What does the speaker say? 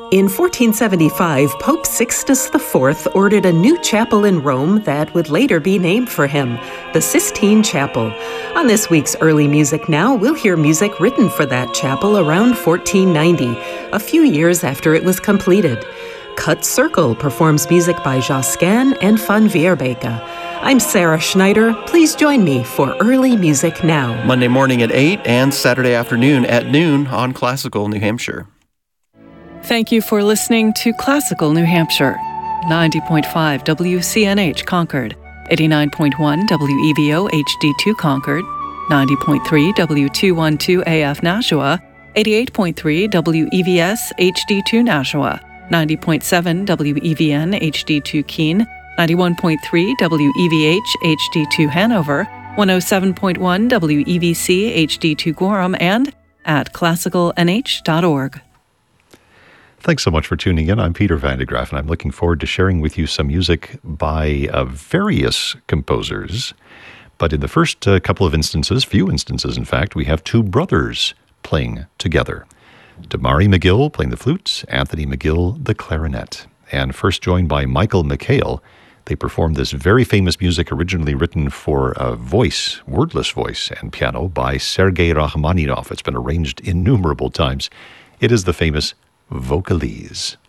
In 1475, Pope Sixtus IV ordered a new chapel in Rome that would later be named for him, the Sistine Chapel. On this week's Early Music Now, we'll hear music written for that chapel around 1490, a few years after it was completed. Cut Circle performs music by Josquin and Van Weerbeke. I'm Sarah Schneider. Please join me for Early Music Now. Monday morning at 8 and Saturday afternoon at noon on Classical New Hampshire. Thank you for listening to Classical New Hampshire. 90.5 WCNH Concord, 89.1 WEVO HD2 Concord, 90.3 W212 AF Nashua, 88.3 WEVS HD2 Nashua, 90.7 WEVN HD2 Keene, 91.3 WEVH HD2 Hanover, 107.1 WEVC HD2 Gorham, and at classicalnh.org. Thanks so much for tuning in. I'm Peter Van de Graaff, and I'm looking forward to sharing with you some music by various composers. But in the first couple of instances, few instances in fact, we have two brothers playing together. Damari McGill playing the flute, Anthony McGill the clarinet. And first joined by Michael McHale, they performed this very famous music originally written for voice, wordless voice, and piano by Sergei Rachmaninoff. It's been arranged innumerable times. It is the famous Vocalese.